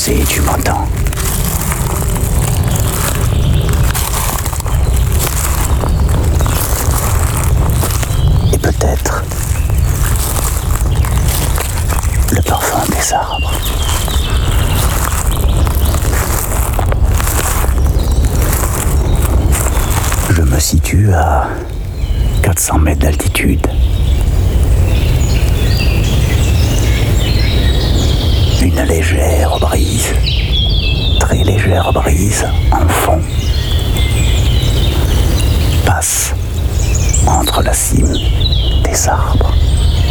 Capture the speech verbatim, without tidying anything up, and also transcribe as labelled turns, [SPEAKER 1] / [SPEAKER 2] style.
[SPEAKER 1] sais, tu m'entends. Et peut-être le parfum des arbres. Je me situe à quatre cents mètres d'altitude. Une légère brise, très légère brise en fond, passe entre la cime des arbres.